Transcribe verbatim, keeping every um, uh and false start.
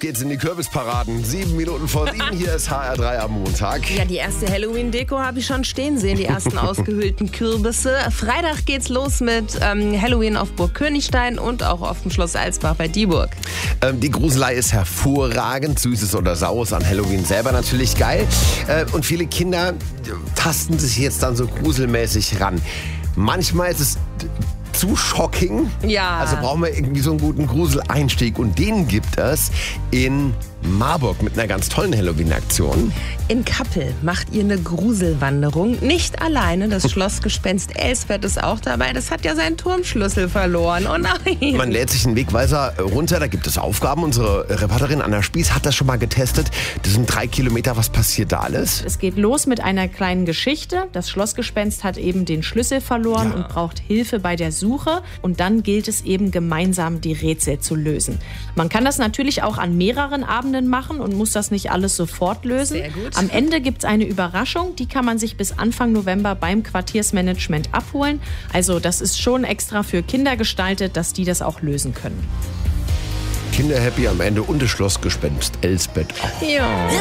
geht's in die Kürbisparaden. Sieben Minuten vor sieben, hier ist H R drei am Montag. Ja, die erste Halloween-Deko habe ich schon stehen sehen, die ersten ausgehöhlten Kürbisse. Freitag geht's los mit ähm, Halloween auf Burg Königstein und auch auf dem Schloss Alsbach bei Dieburg. Ähm, die Gruselei ist hervorragend, Süßes oder Saures an Halloween selber natürlich geil. Äh, und viele Kinder tasten sich jetzt dann so gruselmäßig ran. Manchmal ist es zu shocking. Ja. Also brauchen wir irgendwie so einen guten Gruseleinstieg. Und den gibt es in Marburg mit einer ganz tollen Halloween-Aktion. In Kappel macht ihr eine Gruselwanderung. Nicht alleine, das Schlossgespenst Elsbeth ist auch dabei. Das hat ja seinen Turmschlüssel verloren. Oh nein. Man lädt sich einen Wegweiser runter, da gibt es Aufgaben. Unsere Reporterin Anna Spieß hat das schon mal getestet. Das sind drei Kilometer. Was passiert da alles? Es geht los mit einer kleinen Geschichte. Das Schlossgespenst hat eben den Schlüssel verloren Ja. und braucht Hilfe bei der Suche. Und dann gilt es eben gemeinsam, die Rätsel zu lösen. Man kann das natürlich auch an mehreren Abenden machen und muss das nicht alles sofort lösen. Sehr gut. Am Ende gibt es eine Überraschung, die kann man sich bis Anfang November beim Quartiersmanagement abholen. Also das ist schon extra für Kinder gestaltet, dass die das auch lösen können. Kinder happy am Ende und das Schlossgespenst Elsbeth auch. Ja.